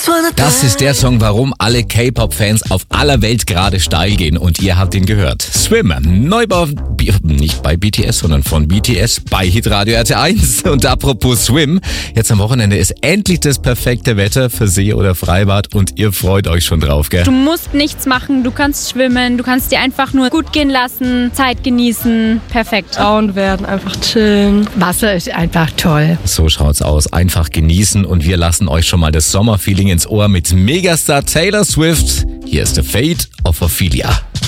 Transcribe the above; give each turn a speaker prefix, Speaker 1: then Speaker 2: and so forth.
Speaker 1: Das ist der Song, warum alle K-Pop-Fans auf aller Welt gerade steil gehen. Und ihr habt ihn gehört. Swim, Neubau, nicht bei BTS, sondern von BTS bei Hitradio RT1. Und apropos Swim, jetzt am Wochenende ist endlich das perfekte Wetter für See oder Freibad und ihr freut euch schon drauf, gell?
Speaker 2: Du musst nichts machen, du kannst schwimmen, du kannst dir einfach nur gut gehen lassen, Zeit genießen, perfekt.
Speaker 3: Braun werden, einfach chillen.
Speaker 4: Wasser ist einfach toll.
Speaker 1: So schaut's aus. Einfach genießen und wir lassen euch schon mal das Sommerfeeling ins Ohr mit Megastar Taylor Swift. Hier ist The Fate of Ophelia.